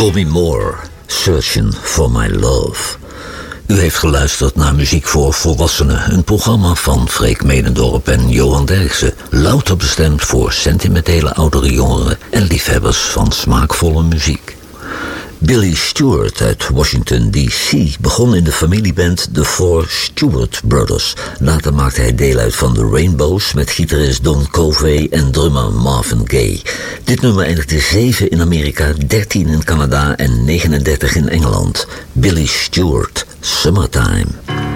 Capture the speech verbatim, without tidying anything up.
Bobby Moore, Searching for My Love. U heeft geluisterd naar Muziek voor Volwassenen, een programma van Freek Medendorp en Johan Derksen. Louter bestemd voor sentimentele oudere jongeren en liefhebbers van smaakvolle muziek. Billy Stewart uit Washington D C begon in de familieband The Four Stewart Brothers. Later maakte hij deel uit van The Rainbows met gitarist Don Covey en drummer Marvin Gaye. Dit nummer eindigde zeven in Amerika, dertien in Canada en negenendertig in Engeland. Billy Stewart, Summertime.